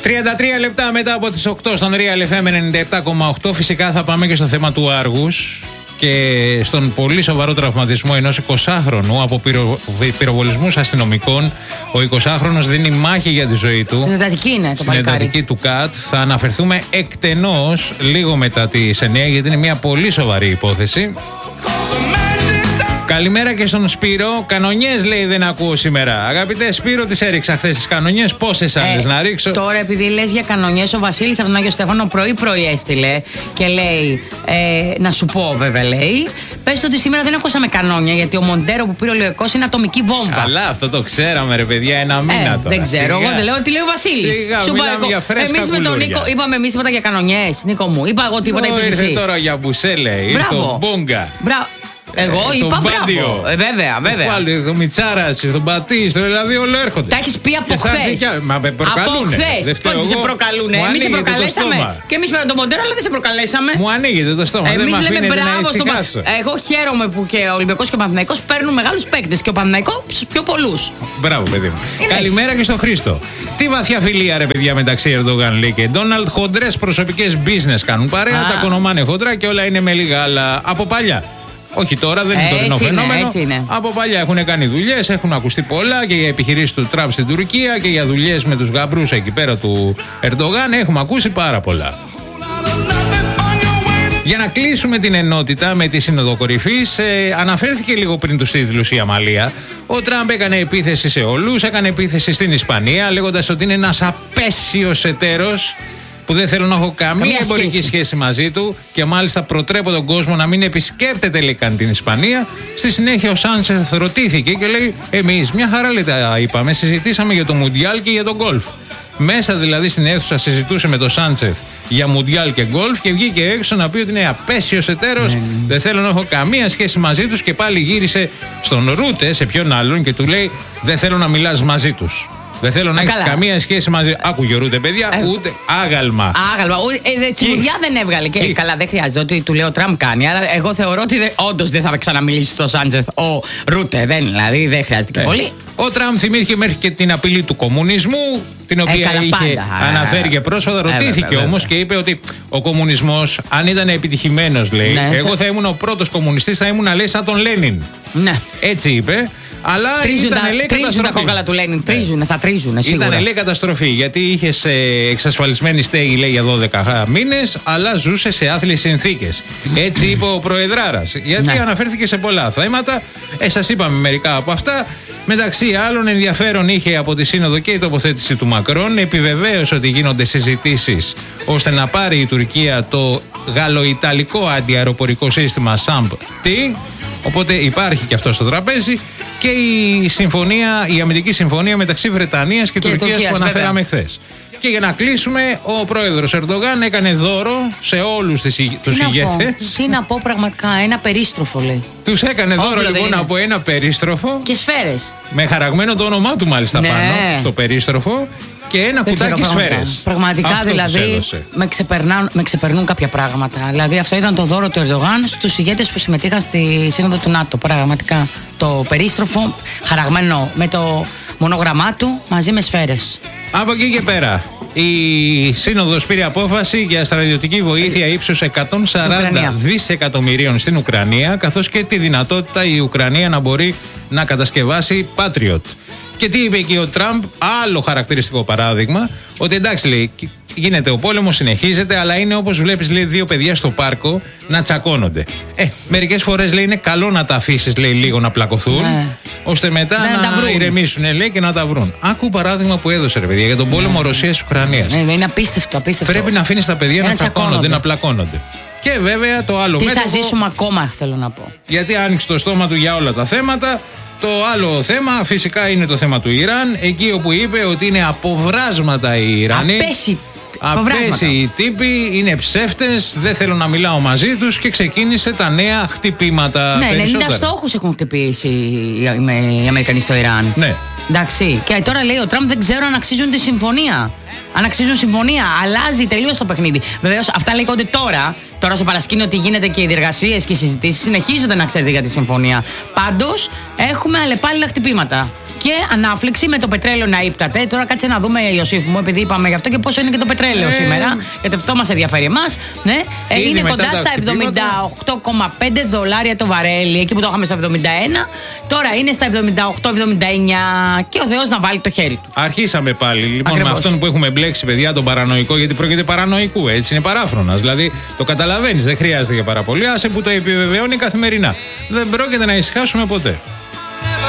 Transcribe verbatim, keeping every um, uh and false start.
τριάντα τρία λεπτά μετά από τις οκτώ στον Real εφ εμ ενενήντα επτά κόμμα οκτώ. Φυσικά θα πάμε και στο θέμα του Άργους και στον πολύ σοβαρό τραυματισμό ενός εικοσάχρονου από πυρο... πυροβολισμούς αστυνομικών. Ο εικοσάχρονος δίνει μάχη για τη ζωή του. Στην εντατική είναι το Στην εντατική του ΚΑΤ. Θα αναφερθούμε εκτενώς λίγο μετά τις εννιά, γιατί είναι μια πολύ σοβαρή υπόθεση. Καλημέρα και στον Σπύρο. Κανονιές λέει δεν ακούω σήμερα. Αγαπητέ Σπύρο, τις έριξα χθες τις κανονιές. Πόσες άλλες ε, να ρίξω? Τώρα, επειδή λες για κανονιές, ο Βασίλης από τον Άγιο Στέφανο πρωί-πρωί έστειλε και λέει: ε, Να σου πω, βέβαια, λέει. Πες ότι σήμερα δεν ακούσαμε κανόνια, γιατί ο Μοντέρο που πήρε ο Λιωικός είναι ατομική βόμβα. Καλά, αυτό το ξέραμε, ρε παιδιά, ένα μήνα ε, τώρα. Δεν ξέρω, σιγά. Εγώ δεν λέω τι λέει ο Βασίλης. Εμείς με τον Νίκο είπαμε εμείς τίποτα για κανονιές. Νίκο μου, είπα εγώ τίποτα για ήρθε τώρα για μπουσέλε, ήρθε ο Μπόγκα. Εγώ ε, είπα μπράβο. Ε, βέβαια, βέβαια. Πάλι το Μιτσάρας, τον Μπατίστο, δηλαδή όλο έρχονται. Τα έχεις πει από χθες. Μα με προκαλούνε. Από χθες. Πότε σε προκαλούνε? Εμείς σε προκαλέσαμε. Και εμείς πήραμε το Μοντέρο, αλλά δεν σε προκαλέσαμε. Μου ανοίγετε το στόμα. Εμείς δεν λέμε μπράβο στον Παναθηναϊκό. Εγώ χαίρομαι που και ο Ολυμπιακός και ο Παναθηναϊκός παίρνουν μεγάλους παίκτες και ο Παναθηναϊκός πιο πολλούς. Μπράβο, παιδί μου. Καλημέρα και στον Χρήστο. Τι βαθιά φιλία, ρε παιδιά, μεταξύ Ερντογάν λέει και Ντόναλντ. Χοντρές προσωπικές business κάνουν παρέα, τα κονομάνε χοντρά και όλα είναι με λίγα άλλα από παλιά. Όχι τώρα, δεν είναι τωρινό φαινόμενο. Είναι. Από παλιά έχουν κάνει δουλειές, έχουν ακουστεί πολλά και για επιχειρήσεις του Τραμπ στην Τουρκία και για δουλειές με τους γαμπρούς εκεί πέρα του Ερντογάν. Έχουμε ακούσει πάρα πολλά. Για να κλείσουμε την ενότητα με τη Σύνοδο Κορυφής, ε, αναφέρθηκε λίγο πριν τους τίτλους η Αμαλία. Ο Τραμπ έκανε επίθεση σε όλους, έκανε επίθεση στην Ισπανία, λέγοντας ότι είναι ένας απέσιος εταίρος που δεν θέλω να έχω καμία, καμία εμπορική σχέση. σχέση μαζί του και μάλιστα προτρέπω τον κόσμο να μην επισκέπτεται λέει καν την Ισπανία. Στη συνέχεια ο Σάντσεθ ρωτήθηκε και λέει: Εμείς μια χαρά λέει τα είπαμε, συζητήσαμε για το Μουντιάλ και για τον γκολφ. Μέσα δηλαδή στην αίθουσα συζητούσε με τον Σάντσεθ για Μουντιάλ και γκολφ και βγήκε έξω να πει ότι είναι απέσιος εταίρος, mm. δεν θέλω να έχω καμία σχέση μαζί τους και πάλι γύρισε στον Ρούτε, σε ποιον άλλον, και του λέει: Δεν θέλω να μιλάς μαζί τους. Δεν θέλω να έχει καμία σχέση μαζί. Άκουγε Ρούτε, παιδιά, ε, ούτε άγαλμα. Άγαλμα. Ε, Τσιμουδιά δεν έβγαλε. Και ε, καλά, δεν χρειάζεται ότι του λέει ο Τραμπ κάνει. Αλλά εγώ θεωρώ ότι όντως δεν θα ξαναμιλήσει στο Σάντσεθ ο Ρούτε. Δεν, δηλαδή δεν χρειάζεται και ε. πολύ. Ο Τραμπ θυμήθηκε μέχρι και την απειλή του κομμουνισμού, την οποία ε, είχε πάντα. αναφέρει και πρόσφατα. Ρωτήθηκε όμως και είπε ότι ο κομμουνισμός, αν ήταν επιτυχημένος, λέει, ναι, εγώ θα ήμουν ο πρώτος κομμουνιστής, θα ήμουν, λέει, σαν τον Λένιν. Ναι. Έτσι είπε. Αλλά τρίζουν ήταν, τα, λέει, τρίζουν τα κόκαλα του Λένιν. Τρίζουν, θα τρίζουν σίγουρα. Ήταν, λέει, καταστροφή. Γιατί είχε ε, εξασφαλισμένη στέγη, λέει, για δώδεκα μήνες, αλλά ζούσε σε άθλιες συνθήκες. Έτσι είπε ο Προεδράρας. Γιατί ναι. αναφέρθηκε σε πολλά θέματα. Ε, σας είπαμε μερικά από αυτά. Μεταξύ άλλων, ενδιαφέρον είχε από τη Σύνοδο και η τοποθέτηση του Μακρόν. Επιβεβαίωσε ότι γίνονται συζητήσεις ώστε να πάρει η Τουρκία το γαλλο-ιταλικό αντιαεροπορικό σύστημα ΣΑΜΠ-T. Οπότε υπάρχει και αυτό στο τραπέζι. Και η συμφωνία, η αμυντική συμφωνία μεταξύ Βρετανίας και, και Τουρκίας, Τουρκίας που αναφέραμε χθες. Και για να κλείσουμε, ο πρόεδρος Ερντογάν έκανε δώρο σε όλους τους ηγέτες. Τι να πω πραγματικά, ένα περίστροφο λέει. Τους έκανε Όπλο δώρο λοιπόν από ένα περίστροφο. Και σφαίρες. Με χαραγμένο το όνομά του μάλιστα ναι. πάνω στο περίστροφο. Και ένα δεν κουτάκι σφαίρες. Πραγματικά αυτό δηλαδή με ξεπερνούν, με ξεπερνούν κάποια πράγματα. Δηλαδή αυτό ήταν το δώρο του Ερντογάν στους ηγέτες που συμμετείχαν στη Σύνοδο του ΝΑΤΟ. Πραγματικά το περίστροφο χαραγμένο με το μονόγραμμά του μαζί με σφαίρες. Από εκεί και πέρα η Σύνοδος πήρε απόφαση για στρατιωτική βοήθεια ύψους εκατόν σαράντα δισεκατομμυρίων στην Ουκρανία, καθώς και τη δυνατότητα η Ουκρανία να μπορεί να κατασκευάσει Patriot. Και τι είπε εκεί ο Τραμπ, άλλο χαρακτηριστικό παράδειγμα, ότι εντάξει λέει, γίνεται ο πόλεμος, συνεχίζεται, αλλά είναι όπως βλέπεις λέει δύο παιδιά στο πάρκο να τσακώνονται. Ε, μερικές φορές λέει είναι καλό να τα αφήσεις λέει λίγο να πλακωθούν, ναι. ώστε μετά να, να ηρεμήσουν λέει και να τα βρουν. Άκου παράδειγμα που έδωσε ρε παιδιά για τον πόλεμο ναι. Ρωσίας-Ουκρανίας. Ναι, είναι απίστευτο, απίστευτο. Πρέπει να αφήνεις τα παιδιά να, να τσακώνονται, να πλακώνονται. Και βέβαια το άλλο τι μέτωπο. Τι θα ζήσουμε ακόμα, θέλω να πω. Γιατί άνοιξε το στόμα του για όλα τα θέματα. Το άλλο θέμα φυσικά είναι το θέμα του Ιράν, εκεί όπου είπε ότι είναι αποβράσματα οι Ιρανοί. Απέσει. Απέσιοι τύποι, είναι ψεύτες, δεν θέλω να μιλάω μαζί τους και ξεκίνησε τα νέα χτυπήματα. Ναι, ενενήντα στόχους έχουν χτυπήσει οι Αμερικανοί στο Ιράν. Ναι. Εντάξει. Και τώρα λέει ο Τραμπ δεν ξέρω αν αξίζουν τη συμφωνία. Αν αξίζουν συμφωνία, αλλάζει τελείως το παιχνίδι. Βεβαίως αυτά λέγονται τώρα. Τώρα στο παρασκήνιο ότι γίνεται και οι διεργασίες και οι συζητήσεις συνεχίζονται να ξέρετε για τη συμφωνία. Πάντως έχουμε αλλεπάλληλα χτυπήματα. και ανάφλεξη με το πετρέλαιο να ύπταται. Τώρα κάτσε να δούμε, Ιωσήφ μου, επειδή είπαμε γι' αυτό και πόσο είναι και το πετρέλαιο ε... σήμερα. Γιατί αυτό μας ενδιαφέρει εμάς. Ναι. Ε, είναι κοντά στα εβδομήντα οκτώ κόμμα πέντε δολάρια το βαρέλι, εκεί που το είχαμε στα εβδομήντα ένα. Τώρα είναι στα εβδομήντα οκτώ εβδομήντα εννιά και ο Θεός να βάλει το χέρι του. Αρχίσαμε πάλι λοιπόν Ακριβώς. με αυτόν που έχουμε μπλέξει, παιδιά, τον παρανοϊκό, γιατί πρόκειται παρανοϊκού, έτσι είναι παράφρονας. Δηλαδή το καταλαβαίνεις, δεν χρειάζεται για πάρα πολύ, άσε που το επιβεβαιώνει καθημερινά. Δεν πρόκειται να ησυχάσουμε ποτέ.